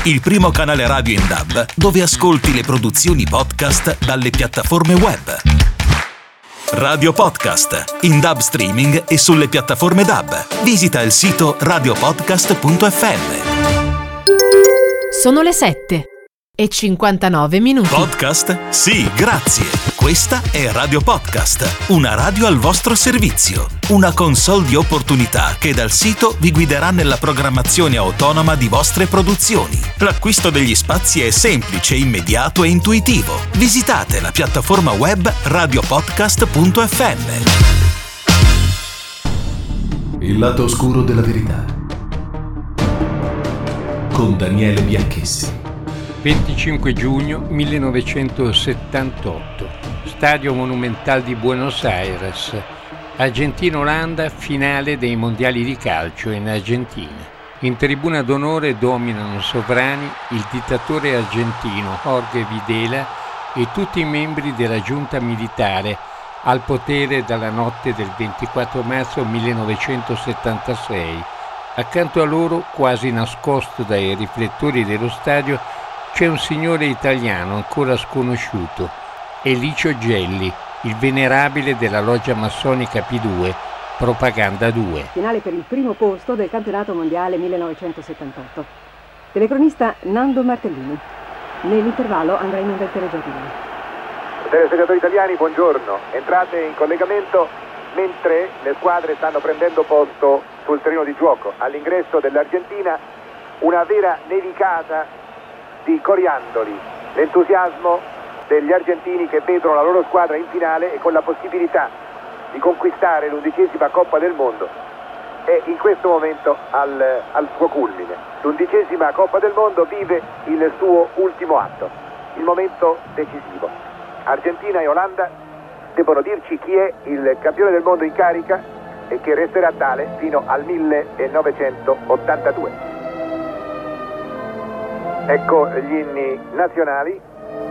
il primo canale radio in DAB dove ascolti le produzioni podcast dalle piattaforme web. Radio Podcast, in DAB streaming e sulle piattaforme DAB. Visita il sito radiopodcast.fm. Sono le 7:59. Podcast? Sì, grazie. Questa è Radio Podcast, una radio al vostro servizio. Una console di opportunità che dal sito vi guiderà nella programmazione autonoma di vostre produzioni. L'acquisto degli spazi è semplice, immediato e intuitivo. Visitate la piattaforma web radiopodcast.fm. Il lato oscuro della verità con Daniele Bianchessi. 25 giugno 1978, Stadio Monumental di Buenos Aires, Argentina-Olanda, finale dei mondiali di calcio in Argentina. In tribuna d'onore dominano sovrani il dittatore argentino Jorge Videla e tutti i membri della giunta militare al potere dalla notte del 24 marzo 1976. Accanto a loro, quasi nascosto dai riflettori dello stadio, c'è un signore italiano ancora sconosciuto, Elicio Gelli, il venerabile della loggia massonica P2, Propaganda 2. Finale per il primo posto del campionato mondiale 1978. Telecronista Nando Martellini. Nell'intervallo andrà in onda il telegiornale. Telespettatori italiani, buongiorno. Entrate in collegamento mentre le squadre stanno prendendo posto sul terreno di gioco. All'ingresso dell'Argentina una vera nevicata di coriandoli, l'entusiasmo degli argentini che vedono la loro squadra in finale e con la possibilità di conquistare l'11ª Coppa del Mondo è in questo momento al suo culmine. L'11ª Coppa del Mondo vive il suo ultimo atto, il momento decisivo. Argentina e Olanda debbono dirci chi è il campione del mondo in carica e che resterà tale fino al 1982. Ecco gli inni nazionali.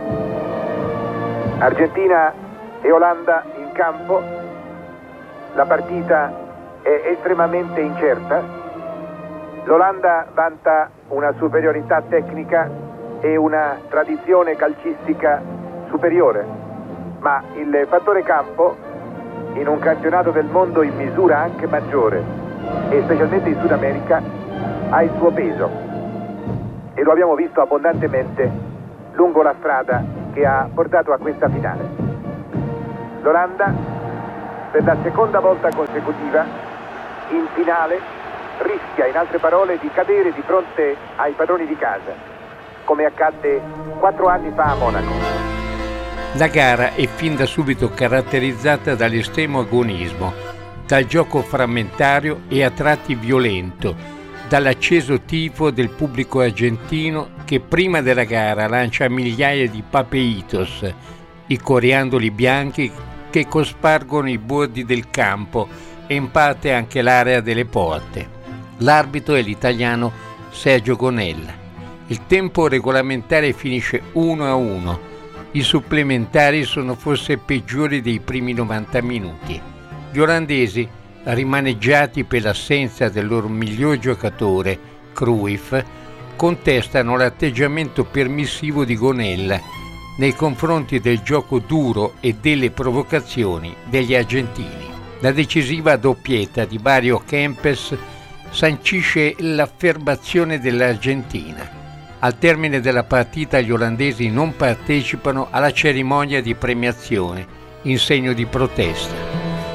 Argentina e Olanda in campo. La partita è estremamente incerta. L'Olanda vanta una superiorità tecnica e una tradizione calcistica superiore, ma il fattore campo in un campionato del mondo in misura anche maggiore e specialmente in Sud America ha il suo peso. E lo abbiamo visto abbondantemente lungo la strada che ha portato a questa finale. L'Olanda, per la seconda volta consecutiva, in finale, rischia, in altre parole, di cadere di fronte ai padroni di casa, come accadde 4 anni fa a Monaco. La gara è fin da subito caratterizzata dall'estremo agonismo, dal gioco frammentario e a tratti violento, dall'acceso tifo del pubblico argentino che prima della gara lancia migliaia di papeitos, i coriandoli bianchi che cospargono i bordi del campo e in parte anche l'area delle porte. L'arbitro è l'italiano Sergio Gonella. Il tempo regolamentare finisce 1-1. I supplementari sono forse peggiori dei primi 90 minuti. Gli olandesi, rimaneggiati per l'assenza del loro miglior giocatore, Cruyff, contestano l'atteggiamento permissivo di Gonella nei confronti del gioco duro e delle provocazioni degli argentini. La decisiva doppietta di Mario Kempes sancisce l'affermazione dell'Argentina. Al termine della partita gli olandesi non partecipano alla cerimonia di premiazione in segno di protesta.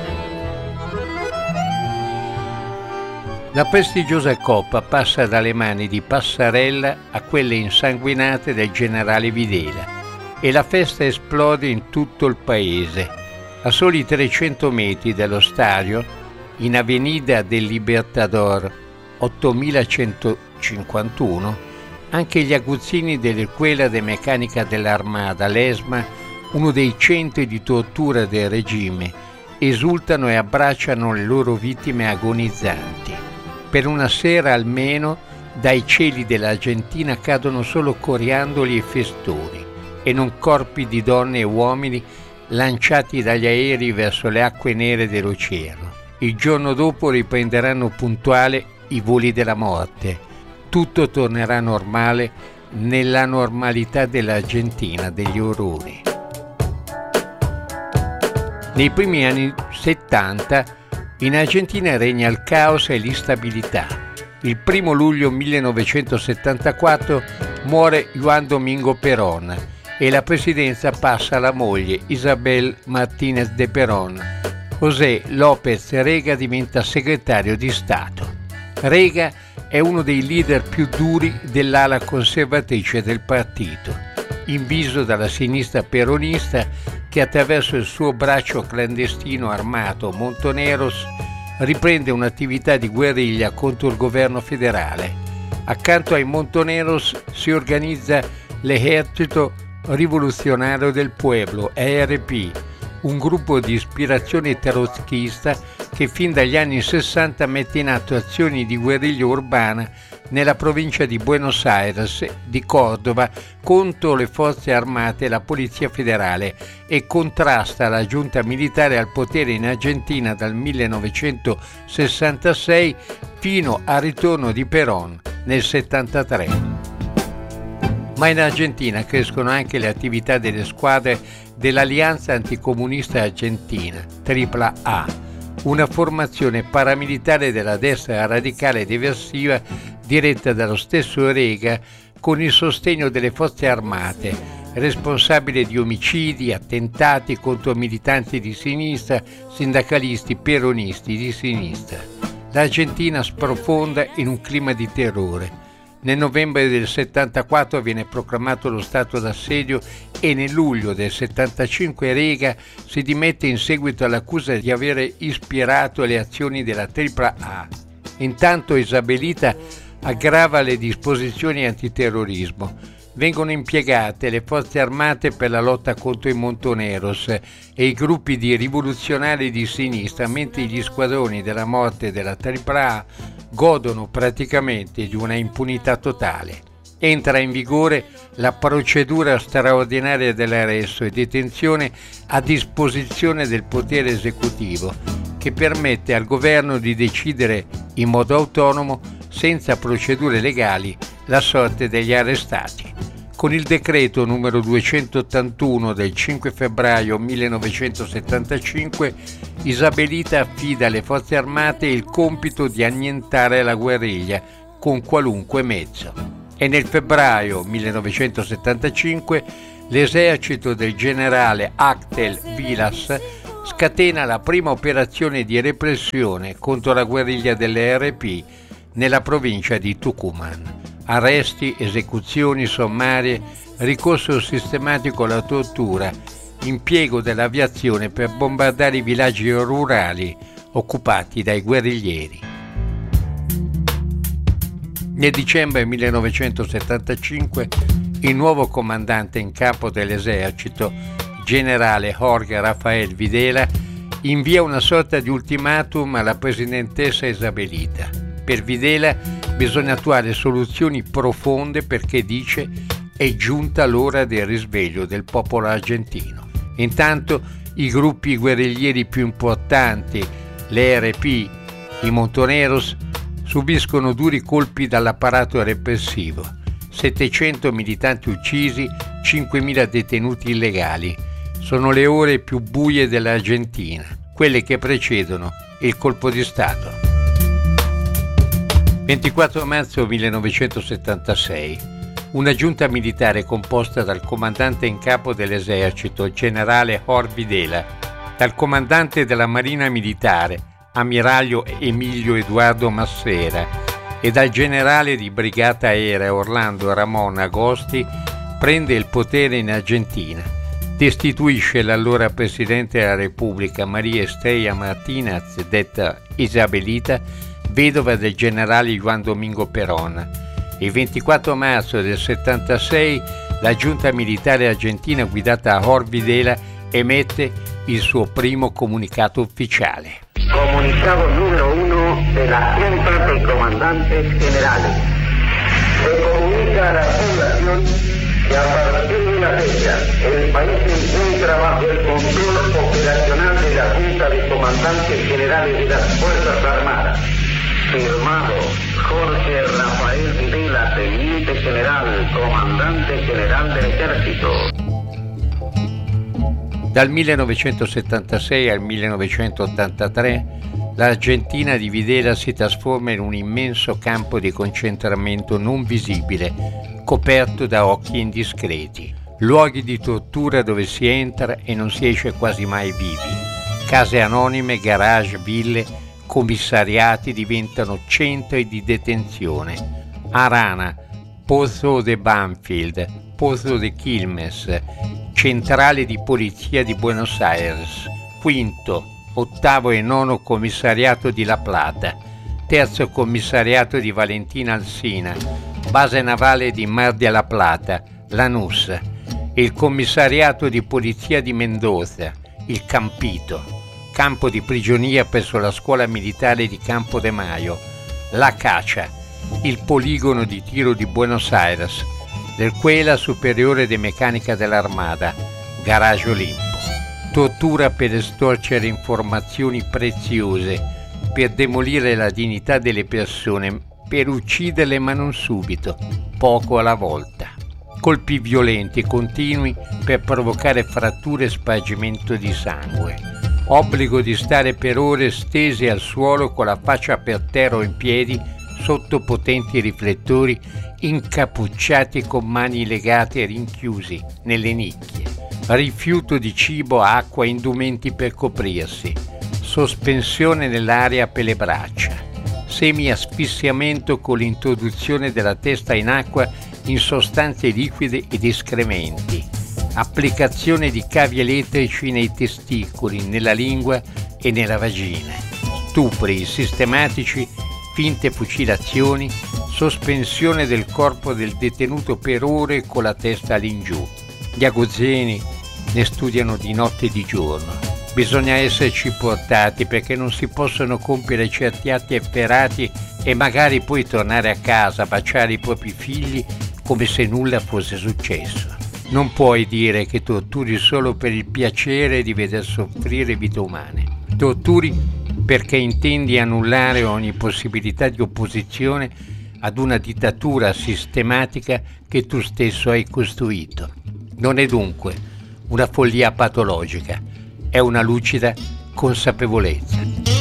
La prestigiosa coppa passa dalle mani di Passarella a quelle insanguinate del generale Videla e la festa esplode in tutto il paese. A soli 300 metri dallo stadio, in Avenida del Libertador 8151, anche gli aguzzini dell'Escuela de Meccanica dell'Armada, l'ESMA, uno dei centri di tortura del regime, esultano e abbracciano le loro vittime agonizzanti. Per una sera almeno dai cieli dell'Argentina cadono solo coriandoli e festoni e non corpi di donne e uomini lanciati dagli aerei verso le acque nere dell'oceano. Il giorno dopo riprenderanno puntuale i voli della morte, tutto tornerà normale nella normalità dell'Argentina degli orrori. Nei primi anni 70 in Argentina regna il caos e l'instabilità. Il 1 luglio 1974 muore Juan Domingo Perón e la presidenza passa alla moglie Isabel Martínez de Perón. José López Rega diventa segretario di Stato. Rega è uno dei leader più duri dell'ala conservatrice del partito, inviso dalla sinistra peronista che attraverso il suo braccio clandestino armato Montoneros riprende un'attività di guerriglia contro il governo federale. Accanto ai Montoneros si organizza l'Ejército Rivoluzionario del Pueblo, ERP, un gruppo di ispirazione trotskista che fin dagli anni 60 mette in atto azioni di guerriglia urbana nella provincia di Buenos Aires, di Cordova, contro le forze armate e la Polizia Federale e contrasta la giunta militare al potere in Argentina dal 1966 fino al ritorno di Perón nel 73. Ma in Argentina crescono anche le attività delle squadre dell'Alleanza Anticomunista Argentina, AAA, una formazione paramilitare della destra radicale ed eversiva diretta dallo stesso Rega con il sostegno delle forze armate, responsabile di omicidi, attentati contro militanti di sinistra, sindacalisti, peronisti di sinistra. L'Argentina sprofonda in un clima di terrore. Nel novembre del 74 viene proclamato lo stato d'assedio e nel luglio del 75 Rega si dimette in seguito all'accusa di avere ispirato le azioni della AAA. Intanto Isabelita aggrava le disposizioni antiterrorismo. Vengono impiegate le forze armate per la lotta contro i Montoneros e i gruppi di rivoluzionari di sinistra, mentre gli squadroni della morte della AAA godono praticamente di una impunità totale. Entra in vigore la procedura straordinaria dell'arresto e detenzione a disposizione del potere esecutivo, che permette al governo di decidere in modo autonomo, senza procedure legali, la sorte degli arrestati. Con il decreto numero 281 del 5 febbraio 1975, Isabelita affida alle forze armate il compito di annientare la guerriglia con qualunque mezzo. E nel febbraio 1975 l'esercito del generale Actel Vilas scatena la prima operazione di repressione contro la guerriglia dell'ERP nella provincia di Tucumán. Arresti, esecuzioni sommarie, ricorso sistematico alla tortura, impiego dell'aviazione per bombardare i villaggi rurali occupati dai guerriglieri. Nel dicembre 1975 il nuovo comandante in capo dell'esercito, generale Jorge Rafael Videla, invia una sorta di ultimatum alla presidentessa Isabelita. Per Videla bisogna attuare soluzioni profonde perché, dice, è giunta l'ora del risveglio del popolo argentino. Intanto i gruppi guerriglieri più importanti, l'ERP, i Montoneros, subiscono duri colpi dall'apparato repressivo. 700 militanti uccisi, 5.000 detenuti illegali. Sono le ore più buie dell'Argentina, quelle che precedono il colpo di Stato. 24 marzo 1976. Una giunta militare composta dal comandante in capo dell'esercito, generale Jorge Videla, dal comandante della Marina Militare, ammiraglio Emilio Eduardo Massera, e dal generale di brigata aerea Orlando Ramón Agosti, prende il potere in Argentina, destituisce l'allora Presidente della Repubblica María Estrella Martínez, detta Isabelita, vedova del generale Juan Domingo Perón. Il 24 marzo del 76 la giunta militare argentina guidata da Jorge Videla emette il suo primo comunicato ufficiale. Comunicado número 1 de la Junta de Comandantes Generales. Se comunica a la población que a partir de la fecha el país se encuentra bajo el control operacional de la Junta de Comandantes Generales de las Fuerzas Armadas. Firmado Jorge Rafael Videla. Teniente General, Comandante General del Ejército. Dal 1976 al 1983 l'Argentina di Videla si trasforma in un immenso campo di concentramento non visibile, coperto da occhi indiscreti. Luoghi di tortura dove si entra e non si esce quasi mai vivi. Case anonime, garage, ville, commissariati diventano centri di detenzione. Arana, Pozo de Banfield, Pozo de Quilmes, centrale di polizia di Buenos Aires, quinto, ottavo e nono commissariato di La Plata, terzo commissariato di Valentina Alsina, base navale di Mar de la Plata, Lanús, il commissariato di polizia di Mendoza, il Campito, campo di prigionia presso la scuola militare di Campo de Mayo, La Cacha, il poligono di tiro di Buenos Aires, l'Escuela Superiore de Meccanica dell'Armata, Garage Olimpo. Tortura per estorcere informazioni preziose, per demolire la dignità delle persone, per ucciderle ma non subito, poco alla volta. Colpi violenti e continui per provocare fratture e spargimento di sangue. Obbligo di stare per ore stesi al suolo con la faccia per terra o in piedi sotto potenti riflettori, incappucciati con mani legate e rinchiusi nelle nicchie. Rifiuto di cibo, acqua e indumenti per coprirsi. Sospensione nell'aria per le braccia. Semi-asfissiamento con l'introduzione della testa in acqua in sostanze liquide ed escrementi. Applicazione di cavi elettrici nei testicoli, nella lingua e nella vagina. Stupri sistematici, finte fucilazioni, sospensione del corpo del detenuto per ore con la testa all'ingiù. Gli aguzzini ne studiano di notte e di giorno. Bisogna esserci portati perché non si possono compiere certi atti efferati e magari poi tornare a casa a baciare i propri figli come se nulla fosse successo. Non puoi dire che torturi solo per il piacere di veder soffrire vite umane. Torturi perché intendi annullare ogni possibilità di opposizione ad una dittatura sistematica che tu stesso hai costruito. Non è dunque una follia patologica, è una lucida consapevolezza.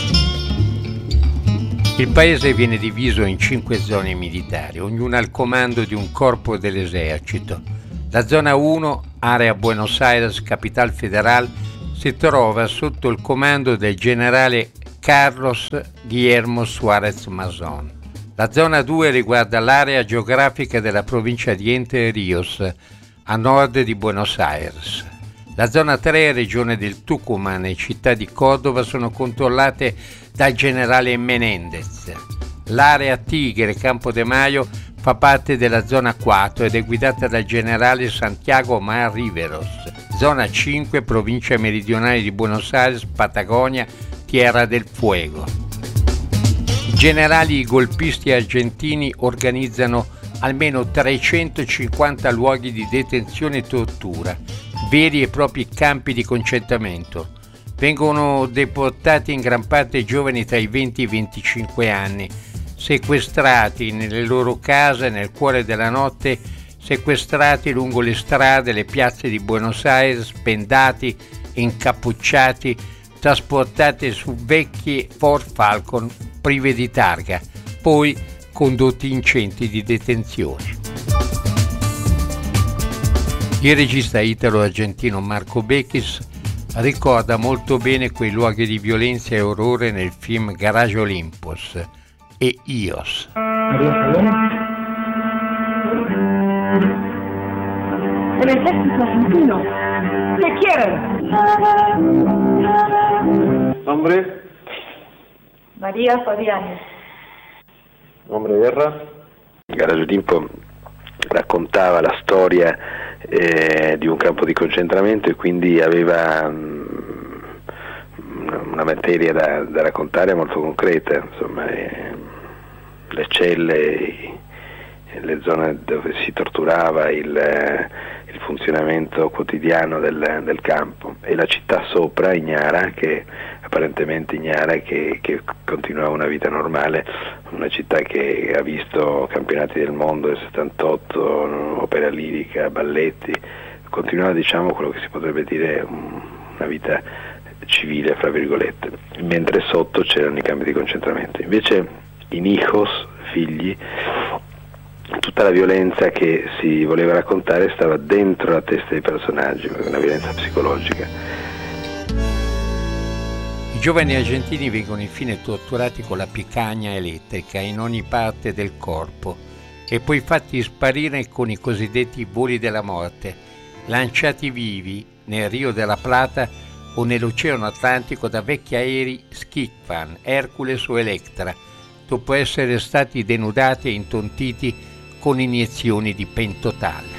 Il paese viene diviso in 5 zone militari, ognuna al comando di un corpo dell'esercito. La zona 1, area Buenos Aires, capital federal, si trova sotto il comando del generale Carlos Guillermo Suárez Mazón. La zona 2 riguarda l'area geografica della provincia di Entre Ríos, a nord di Buenos Aires. La zona 3, regione del Tucumán e città di Córdoba, sono controllate dal generale Menéndez. L'area Tigre, Campo de Mayo, fa parte della zona 4 ed è guidata dal generale Santiago Mar Riveros. Zona 5, provincia meridionale di Buenos Aires, Patagonia, Tierra del Fuego. I generali golpisti argentini organizzano almeno 350 luoghi di detenzione e tortura, veri e propri campi di concentramento. Vengono deportati in gran parte giovani tra i 20 e i 25 anni, sequestrati nelle loro case nel cuore della notte, sequestrati lungo le strade e le piazze di Buenos Aires, bendati, incappucciati, trasportati su vecchie Ford Falcon prive di targa, poi condotti in centri di detenzione. Il regista italo-argentino Marco Beckis ricorda molto bene quei luoghi di violenza e orrore nel film Garage Olympus e Ios. El ejército argentino. ¿Qué quieren? ¿Nombre? María Fabiani. ¿Nombre de guerra? Garage Olimpo raccontava la storia di un campo di concentramento e quindi aveva una materia da raccontare molto concreta, insomma, le celle, le zone dove si torturava, il funzionamento quotidiano del campo, e la città sopra, Ignara, che apparentemente ignara che continuava una vita normale, una città che ha visto campionati del mondo del 78, opera lirica, balletti, continuava, diciamo, quello che si potrebbe dire una vita civile, fra virgolette, mentre sotto c'erano i campi di concentramento. Invece in hijos, figli, tutta la violenza che si voleva raccontare stava dentro la testa dei personaggi, una violenza psicologica. I giovani argentini vengono infine torturati con la picagna elettrica in ogni parte del corpo e poi fatti sparire con i cosiddetti voli della morte, lanciati vivi nel Rio della Plata o nell'Oceano Atlantico da vecchi aerei Skikvan, Hercules o Electra, dopo essere stati denudati e intontiti con iniezioni di pentotal.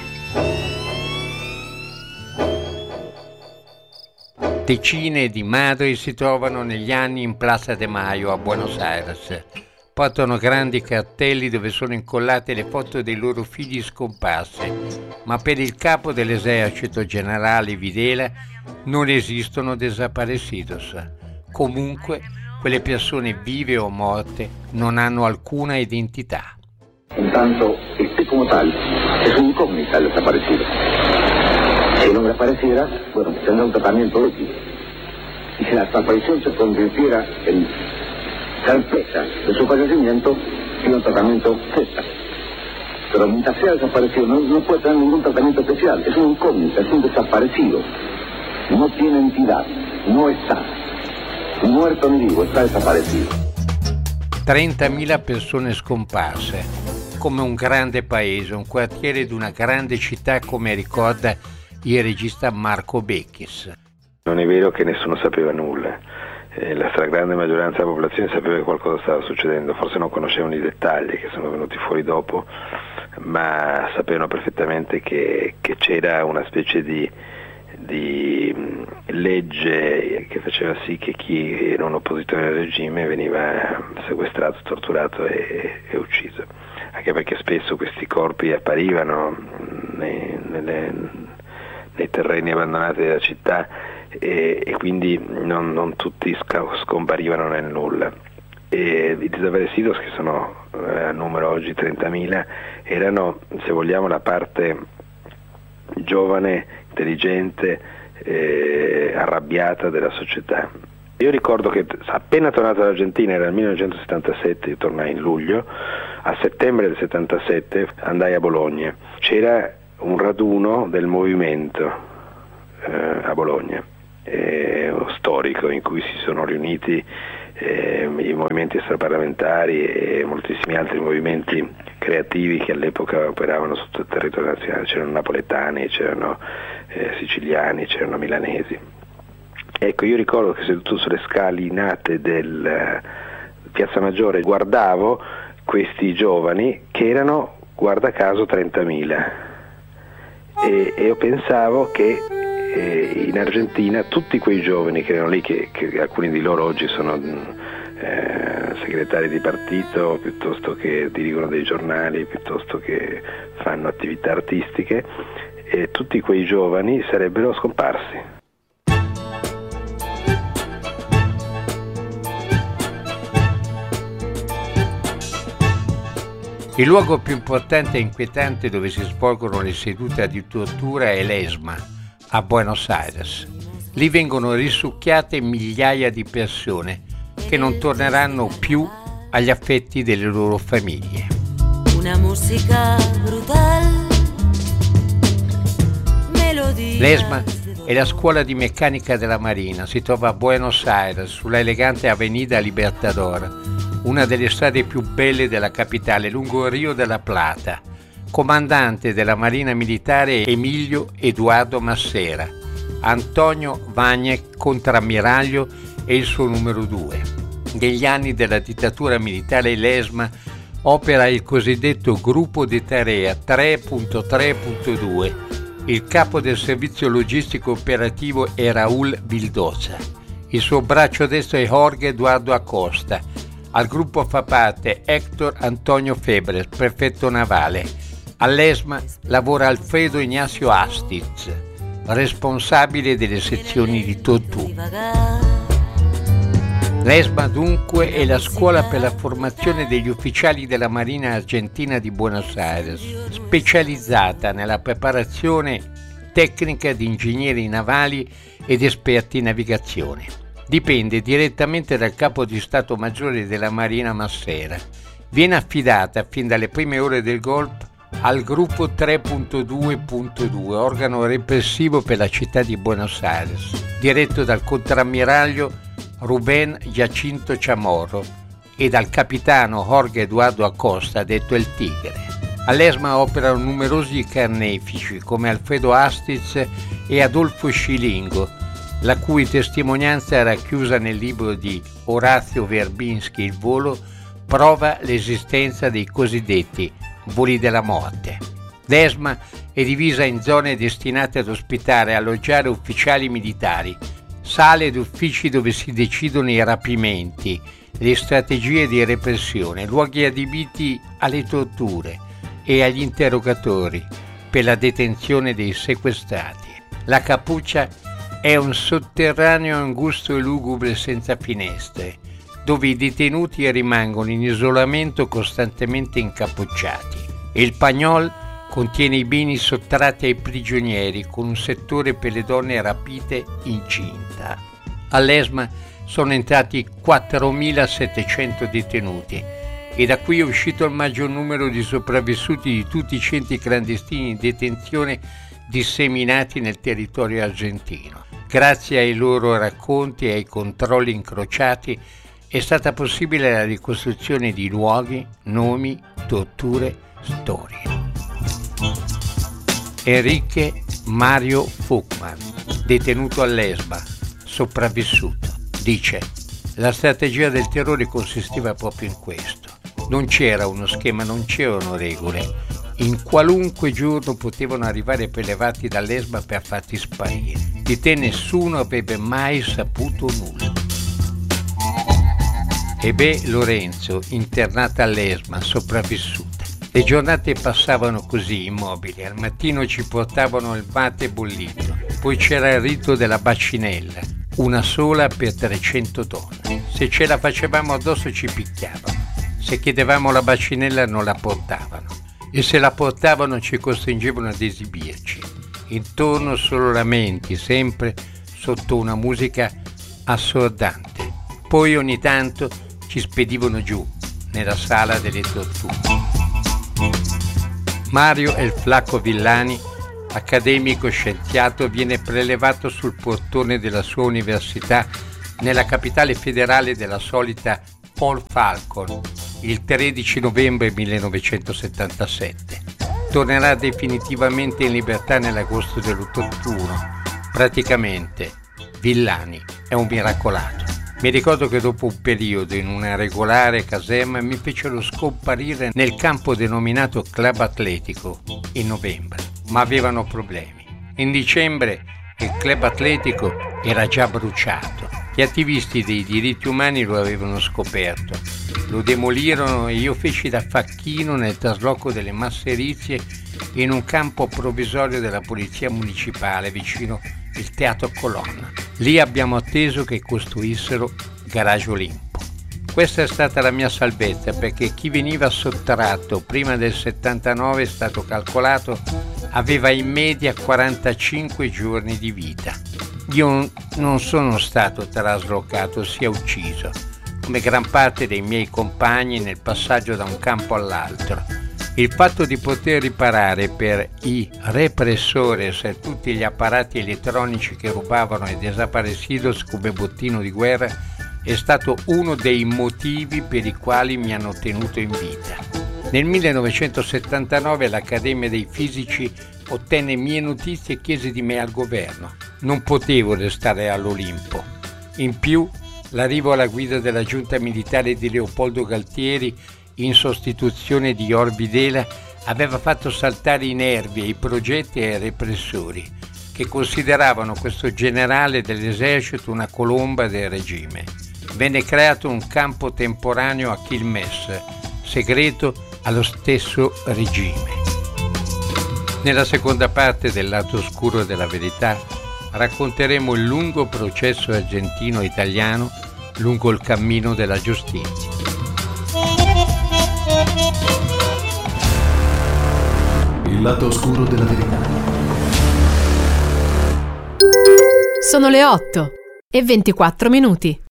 Decine di madri si trovano negli anni in Plaza de Mayo a Buenos Aires. Portano grandi cartelli dove sono incollate le foto dei loro figli scomparsi, ma per il capo dell'esercito, generale Videla, non esistono desaparecidos. Comunque, quelle persone vive o morte non hanno alcuna identità. En tanto esté como tal, es una incógnita el desaparecido. Si el hombre apareciera, bueno, tendrá un tratamiento ético. Y si la desaparición se convirtiera en certeza de su fallecimiento, tiene un tratamiento Z. Pero mientras sea desaparecido, no puede tener ningún tratamiento especial. Es una incógnita, es un desaparecido. No tiene entidad, no está. Muerto ni vivo, está desaparecido. 30.000 persone scomparse, come un grande paese, un quartiere di una grande città, come ricorda il regista Marco Becchis. Non è vero che nessuno sapeva nulla, la stragrande maggioranza della popolazione sapeva che qualcosa stava succedendo, forse non conoscevano i dettagli che sono venuti fuori dopo, ma sapevano perfettamente che c'era una specie di legge che faceva sì che chi era un oppositore al regime veniva sequestrato, torturato e ucciso, anche perché spesso questi corpi apparivano nei terreni abbandonati della città e quindi non tutti scomparivano nel nulla. E i desaparecidos, che sono a numero oggi 30.000, erano, se vogliamo, la parte giovane, intelligente, arrabbiata della società. Io ricordo che appena tornato dall'Argentina, era il 1977, io tornai in luglio, a settembre del 77 andai a Bologna. C'era un raduno del movimento a Bologna, storico, in cui si sono riuniti i movimenti extraparlamentari e moltissimi altri movimenti creativi che all'epoca operavano su tutto il territorio nazionale. C'erano napoletani, c'erano siciliani, c'erano milanesi. Ecco, io ricordo che seduto sulle scalinate del Piazza Maggiore guardavo questi giovani che erano, guarda caso, 30.000 e io pensavo che in Argentina tutti quei giovani che erano lì, che alcuni di loro oggi sono segretari di partito, piuttosto che dirigono dei giornali, piuttosto che fanno attività artistiche, e tutti quei giovani sarebbero scomparsi. Il luogo più importante e inquietante dove si svolgono le sedute di tortura è l'ESMA, a Buenos Aires. Lì vengono risucchiate migliaia di persone che non torneranno più agli affetti delle loro famiglie. Una musica brutal. L'ESMA è la scuola di meccanica della Marina, si trova a Buenos Aires, sulla elegante Avenida Libertador, una delle strade più belle della capitale, lungo il Rio della Plata. Comandante della Marina Militare Emilio Eduardo Massera, Antonio Vagnec, contrammiraglio, e il suo numero 2. Negli anni della dittatura militare l'ESMA opera il cosiddetto gruppo di tarea 3.3.2. Il capo del servizio logistico operativo è Raúl Vildosa. Il suo braccio destro è Jorge Eduardo Acosta. Al gruppo fa parte Héctor Antonio Febres, prefetto navale. All'ESMA lavora Alfredo Ignacio Astiz, responsabile delle sezioni di tortura. L'ESMA dunque è la scuola per la formazione degli ufficiali della Marina Argentina di Buenos Aires, specializzata nella preparazione tecnica di ingegneri navali ed esperti in navigazione. Dipende direttamente dal capo di Stato Maggiore della Marina Massera. Viene affidata fin dalle prime ore del golpe al gruppo 3.2.2, organo repressivo per la città di Buenos Aires, diretto dal contrammiraglio Rubén Jacinto Chamorro e dal capitano Jorge Eduardo Acosta, detto il Tigre. All'ESMA operano numerosi carnefici come Alfredo Astiz e Adolfo Scilingo, la cui testimonianza racchiusa nel libro di Orazio Verbinski Il volo prova l'esistenza dei cosiddetti voli della morte. L'ESMA è divisa in zone destinate ad ospitare e alloggiare ufficiali militari, sale ed uffici dove si decidono i rapimenti, le strategie di repressione, luoghi adibiti alle torture e agli interrogatori per la detenzione dei sequestrati. La cappuccia è un sotterraneo angusto e lugubre senza finestre, dove i detenuti rimangono in isolamento costantemente incappucciati. Il pagnol contiene i beni sottratti ai prigionieri, con un settore per le donne rapite incinta. All'ESMA sono entrati 4.700 detenuti e da qui è uscito il maggior numero di sopravvissuti di tutti i centri clandestini in detenzione disseminati nel territorio argentino. Grazie ai loro racconti e ai controlli incrociati è stata possibile la ricostruzione di luoghi, nomi, torture, storie. Enrique Mario Fuchman, detenuto all'ESMA, sopravvissuto, dice: la strategia del terrore consisteva proprio in questo. Non c'era uno schema, non c'erano regole. In qualunque giorno potevano arrivare prelevati dall'ESMA per farti sparire. Di te nessuno avrebbe mai saputo nulla. Ebbe Lorenzo, internata all'ESMA, sopravvissuta. Le giornate passavano così, immobili. Al mattino ci portavano il mate bollito. Poi c'era il rito della bacinella, una sola per 300 donne. Se ce la facevamo addosso ci picchiavano. Se chiedevamo la bacinella non la portavano. E se la portavano ci costringevano ad esibirci. Intorno solo lamenti, sempre sotto una musica assordante. Poi ogni tanto ci spedivano giù, nella sala delle torture. Mario El Flaco Villani, accademico scienziato, viene prelevato sul portone della sua università nella capitale federale della solita Paul Falcon il 13 novembre 1977. Tornerà definitivamente in libertà nell'agosto dell'81. Praticamente Villani è un miracolato. Mi ricordo che dopo un periodo in una regolare caserma mi fecero scomparire nel campo denominato Club Atletico in novembre, ma avevano problemi. In dicembre il Club Atletico era già bruciato. Gli attivisti dei diritti umani lo avevano scoperto, lo demolirono e io feci da facchino nel trasloco delle masserizie in un campo provvisorio della polizia municipale vicino il Teatro Colonna. Lì abbiamo atteso che costruissero Garage Olimpo. Questa è stata la mia salvezza, perché chi veniva sottratto prima del 79, è stato calcolato, aveva in media 45 giorni di vita. Io non sono stato traslocato, sia ucciso, come gran parte dei miei compagni nel passaggio da un campo all'altro. Il fatto di poter riparare per i repressores tutti gli apparati elettronici che rubavano ai desaparecidos come bottino di guerra è stato uno dei motivi per i quali mi hanno tenuto in vita. Nel 1979 l'Accademia dei Fisici ottenne mie notizie e chiese di me al governo. Non potevo restare all'Olimpo. In più, l'arrivo alla guida della giunta militare di Leopoldo Galtieri in sostituzione di Orbidela aveva fatto saltare i nervi ai progetti e ai repressori, che consideravano questo generale dell'esercito una colomba del regime. Venne creato un campo temporaneo a Quilmes, segreto allo stesso regime. Nella seconda parte del lato oscuro della verità racconteremo il lungo processo argentino-italiano lungo il cammino della giustizia. Il lato oscuro della verità. Sono le 8:24.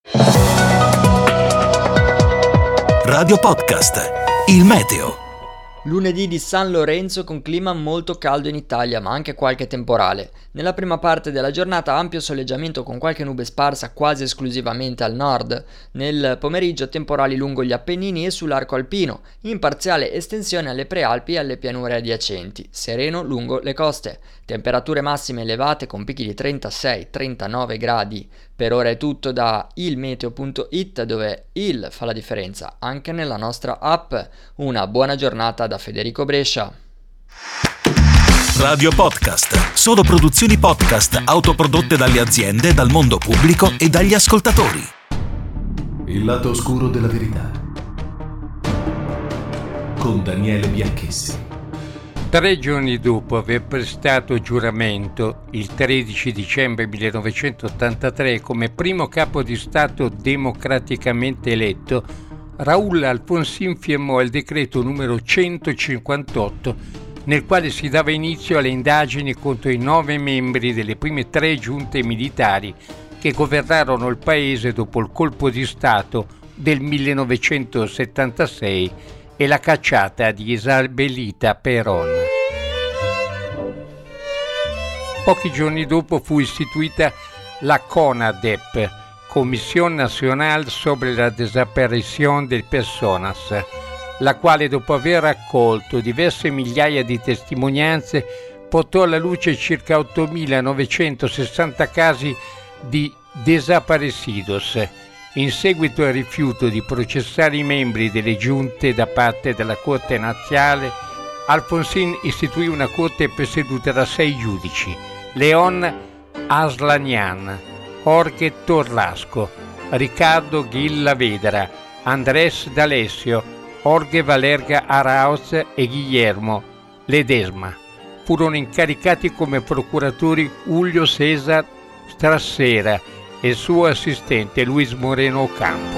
Radio Podcast, il meteo. Lunedì di San Lorenzo con clima molto caldo in Italia, ma anche qualche temporale. Nella prima parte della giornata ampio soleggiamento con qualche nube sparsa quasi esclusivamente al nord. Nel pomeriggio temporali lungo gli Appennini e sull'arco alpino, in parziale estensione alle prealpi e alle pianure adiacenti, sereno lungo le coste. Temperature massime elevate con picchi di 36-39 gradi. Per ora è tutto da ilmeteo.it, dove il fa la differenza anche nella nostra app. Una buona giornata da Federico Brescia. Radio Podcast, solo produzioni podcast autoprodotte dalle aziende, dal mondo pubblico e dagli ascoltatori. Il lato oscuro della verità. Con Daniele Bianchessi. 3 giorni dopo aver prestato giuramento, il 13 dicembre 1983, come primo capo di Stato democraticamente eletto, Raúl Alfonsín firmò il decreto numero 158, nel quale si dava inizio alle indagini contro i 9 membri delle prime 3 giunte militari che governarono il paese dopo il colpo di Stato del 1976 e la cacciata di Isabelita Perón. Pochi giorni dopo fu istituita la CONADEP, Comisión Nacional sobre la Desaparición de Personas, la quale, dopo aver raccolto diverse migliaia di testimonianze, portò alla luce circa 8.960 casi di desaparecidos. In seguito al rifiuto di processare i membri delle giunte da parte della Corte Nazionale, Alfonsín istituì una corte presieduta da 6 giudici: León Aslanian, Jorge Torlasco, Ricardo Gil Lavedra, Andrés D'Alessio, Jorge Valerga Arauz e Guillermo Ledesma. Furono incaricati come procuratori Julio César Strassera e il suo assistente Luis Moreno Ocampo.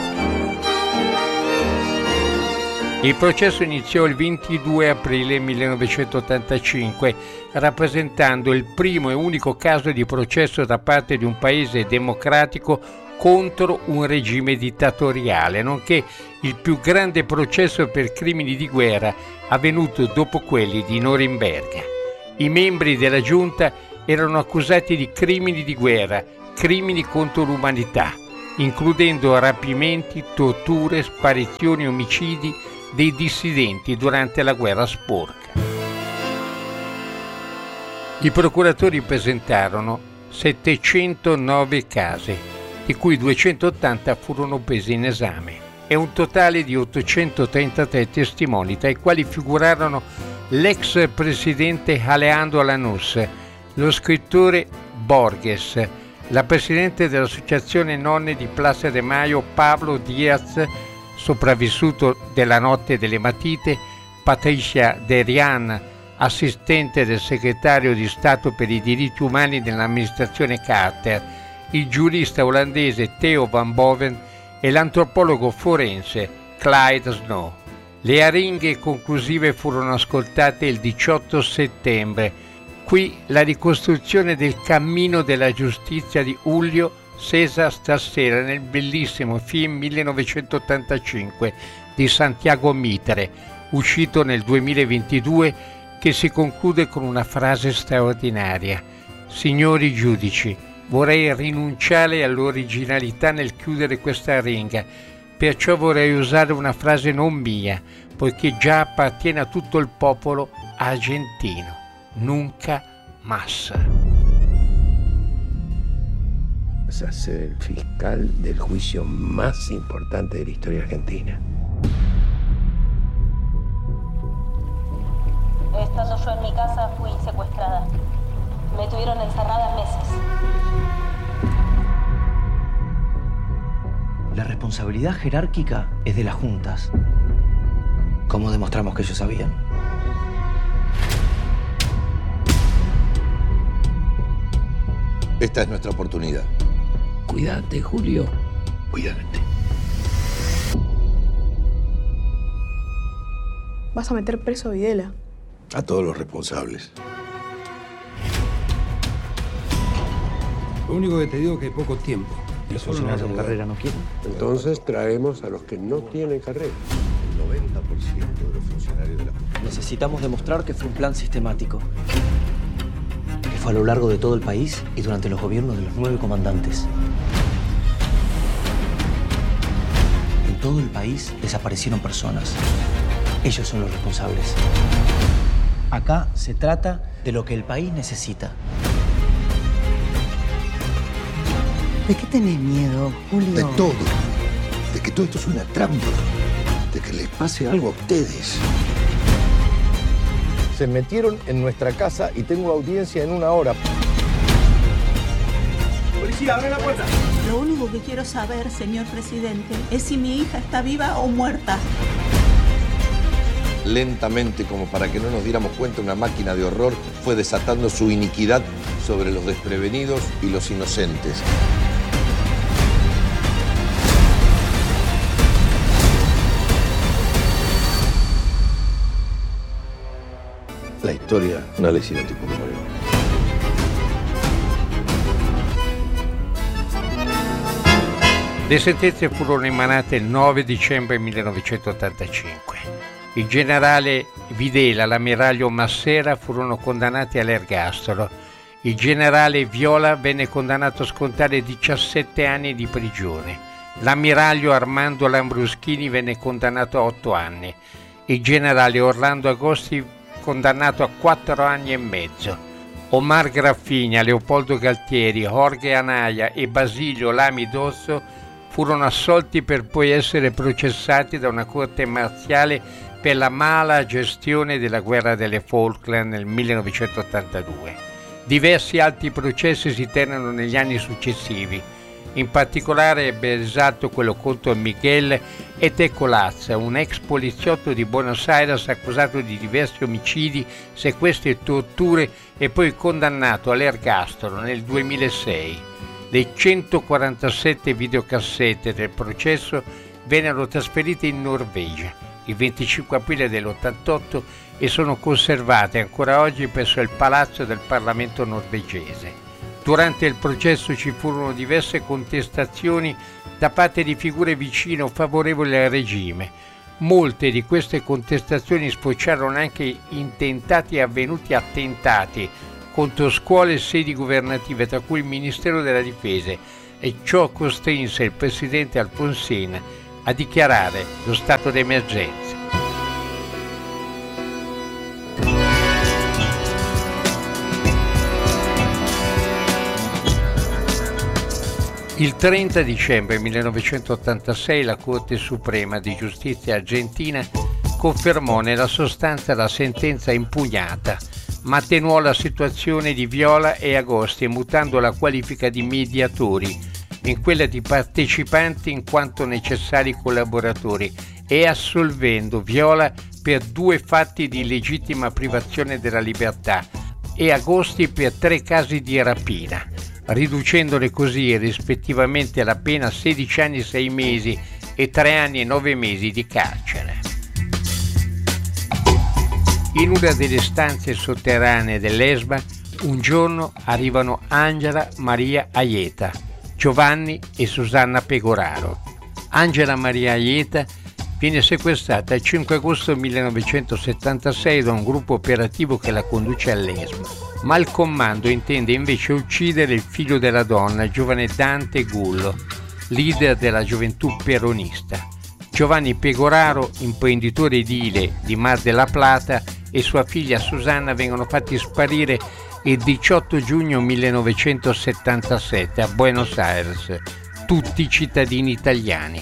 Il processo iniziò il 22 aprile 1985, rappresentando il primo e unico caso di processo da parte di un paese democratico contro un regime dittatoriale, nonché il più grande processo per crimini di guerra avvenuto dopo quelli di Norimberga. I membri della giunta erano accusati di crimini di guerra, crimini contro l'umanità, includendo rapimenti, torture, sparizioni e omicidi dei dissidenti durante la guerra sporca. I procuratori presentarono 709 casi, di cui 280 furono presi in esame, e un totale di 833 testimoni, tra i quali figurarono l'ex presidente Alejandro Lanús, lo scrittore Borges, la presidente dell'associazione Nonne di Plaza de Mayo Pablo Díaz, sopravvissuto della notte delle matite, Patricia Derian, assistente del segretario di Stato per i diritti umani dell'amministrazione Carter, il giurista olandese Theo van Boven e l'antropologo forense Clyde Snow. Le aringhe conclusive furono ascoltate il 18 settembre. Qui la ricostruzione del cammino della giustizia di Julio César Strassera nel bellissimo film 1985 di Santiago Mitre, uscito nel 2022, che si conclude con una frase straordinaria: «Signori giudici, vorrei rinunciare all'originalità nel chiudere questa aringa, perciò vorrei usare una frase non mia, poiché già appartiene a tutto il popolo argentino. Nunca más». Vas a ser el fiscal del juicio más importante de la historia argentina. Estando yo en mi casa fui secuestrada. Me tuvieron encerrada meses. La responsabilidad jerárquica es de las juntas. ¿Cómo demostramos que ellos sabían? Esta es nuestra oportunidad. Cuídate, Julio. Cuídate. ¿Vas a meter preso a Videla? A todos los responsables. Lo único que te digo es que hay poco tiempo. ¿Los funcionarios con carrera no quieren? Entonces traemos a los que no tienen carrera. El 90% de los funcionarios de la justicia. Necesitamos demostrar que fue un plan sistemático. Que fue a lo largo de todo el país y durante los gobiernos de los 9 comandantes. En todo el país desaparecieron personas. Ellos son los responsables. Acá se trata de lo que el país necesita. ¿De qué tenés miedo, Julio? De todo. De que todo esto es una trampa. De que les pase algo a ustedes. Se metieron en nuestra casa y tengo audiencia en 1 hora. Policía, abre la puerta. Lo único que quiero saber, señor presidente, es si mi hija está viva o muerta. Lentamente, como para que no nos diéramos cuenta, una máquina de horror fue desatando su iniquidad sobre los desprevenidos y los inocentes. La historia no le hicieron tipo como yo. Le sentenze furono emanate il 9 dicembre 1985. Il generale Videla e l'ammiraglio Massera furono condannati all'ergastolo. Il generale Viola venne condannato a scontare 17 anni di prigione. L'ammiraglio Armando Lambruschini venne condannato a 8 anni. Il generale Orlando Agosti condannato a 4 anni e mezzo. Omar Graffigna, Leopoldo Galtieri, Jorge Anaya e Basilio Lami Dozzo furono assolti per poi essere processati da una corte marziale per la mala gestione della guerra delle Falkland nel 1982. Diversi altri processi si tennero negli anni successivi. In particolare ebbe risalto quello contro Miguel Etecolazza, un ex poliziotto di Buenos Aires accusato di diversi omicidi, sequestri e torture e poi condannato all'ergastolo nel 2006. Le 147 videocassette del processo vennero trasferite in Norvegia il 25 aprile dell'88 e sono conservate ancora oggi presso il Palazzo del Parlamento norvegese. Durante il processo ci furono diverse contestazioni da parte di figure vicine o favorevoli al regime. Molte di queste contestazioni sfociarono anche in tentati e avvenuti attentati contro scuole e sedi governative, tra cui il Ministero della Difesa, e ciò costrinse il presidente Alfonsín a dichiarare lo stato d'emergenza. Il 30 dicembre 1986 la Corte Suprema di Giustizia argentina confermò nella sostanza la sentenza impugnata, ma attenuò la situazione di Viola e Agosti, mutando la qualifica di mediatori in quella di partecipanti in quanto necessari collaboratori e assolvendo Viola per 2 fatti di illegittima privazione della libertà e Agosti per 3 casi di rapina, riducendole così rispettivamente la pena a 16 anni e 6 mesi e 3 anni e 9 mesi di carcere. In una delle stanze sotterranee dell'Esma un giorno arrivano Angela Maria Aieta, Giovanni e Susanna Pegoraro. Angela Maria Aieta viene sequestrata il 5 agosto 1976 da un gruppo operativo che la conduce all'Esma, ma il comando intende invece uccidere il figlio della donna, il giovane Dante Gullo, leader della gioventù peronista. Giovanni Pegoraro, imprenditore edile di Mar della Plata, e sua figlia Susanna vengono fatti sparire il 18 giugno 1977 a Buenos Aires, tutti cittadini italiani.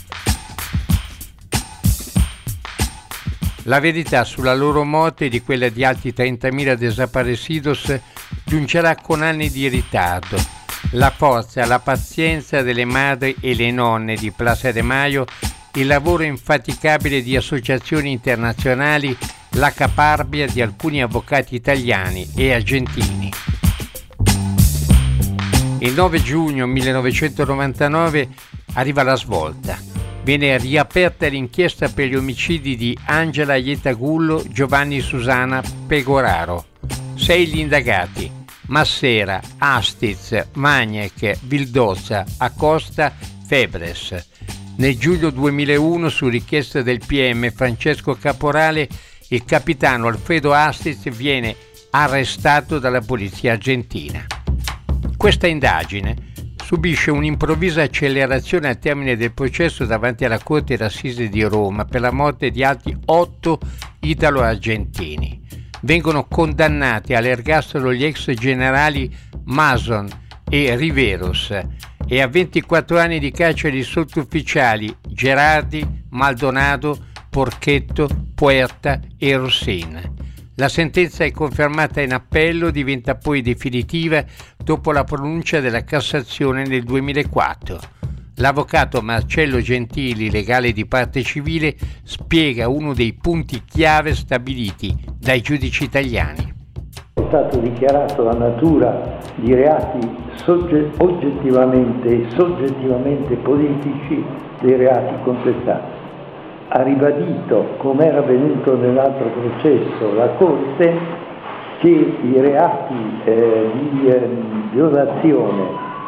La verità sulla loro morte e di quella di altri 30.000 desaparecidos giungerà con anni di ritardo. La forza e la pazienza delle madri e le nonne di Plaza de Mayo, il lavoro infaticabile di associazioni internazionali, la caparbia di alcuni avvocati italiani e argentini. Il 9 giugno 1999 arriva la svolta. Viene riaperta l'inchiesta per gli omicidi di Angela Ietagullo, Giovanni Susana Pegoraro. 6 gli indagati: Massera, Astiz, Magnec, Vildozza, Acosta, Febres. Nel giugno 2001, su richiesta del PM Francesco Caporale, il capitano Alfredo Astiz viene arrestato dalla polizia argentina. Questa indagine subisce un'improvvisa accelerazione al termine del processo davanti alla Corte d'Assise di Roma per la morte di altri 8 italo-argentini. Vengono condannati all'ergastolo gli ex generali Mason e Riveros e a 24 anni di carcere i sottufficiali Gerardi, Maldonado, Porchetto, Puerta e Rossin. La sentenza è confermata in appello, diventa poi definitiva dopo la pronuncia della Cassazione nel 2004. L'avvocato Marcello Gentili, legale di parte civile, spiega uno dei punti chiave stabiliti dai giudici italiani. È stato dichiarato la natura di reati oggettivamente e soggettivamente politici dei reati contestati. Ha ribadito, come era avvenuto nell'altro processo, la Corte, che i reati di violazione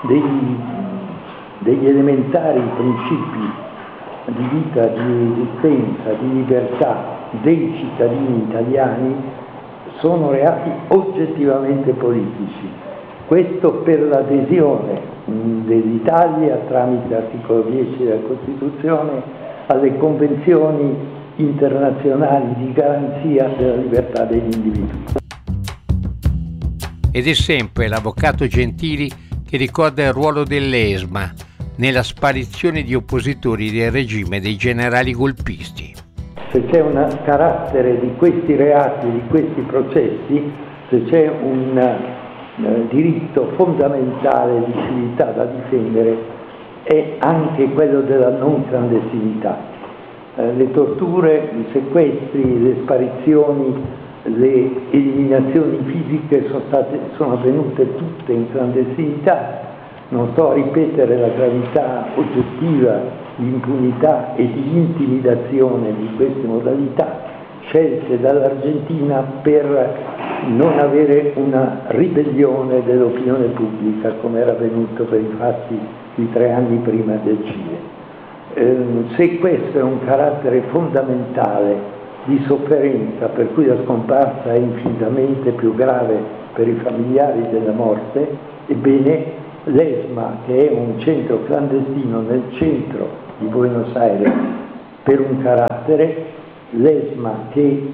degli elementari principi di vita, di esistenza, di libertà dei cittadini italiani sono reati oggettivamente politici. Questo per l'adesione dell'Italia, tramite l'articolo 10 della Costituzione, alle convenzioni internazionali di garanzia della libertà degli individui. Ed è sempre l'avvocato Gentili che ricorda il ruolo dell'ESMA nella sparizione di oppositori del regime dei generali golpisti. Se c'è un carattere di questi reati, di questi processi, se c'è un diritto fondamentale di civiltà da difendere, è anche quello della non clandestinità. Le torture, i sequestri, le sparizioni, le eliminazioni fisiche sono avvenute tutte in clandestinità. Non sto a ripetere la gravità oggettiva di impunità e di intimidazione di queste modalità scelte dall'Argentina per non avere una ribellione dell'opinione pubblica come era avvenuto per i fatti di 3 anni prima del Cile. Se questo è un carattere fondamentale di sofferenza per cui la scomparsa è infinitamente più grave per i familiari della morte, ebbene l'ESMA, che è un centro clandestino nel centro di Buenos Aires, per un carattere, l'ESMA che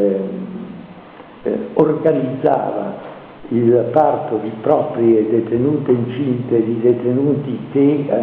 organizzava il parto di proprie detenute incinte, di detenuti che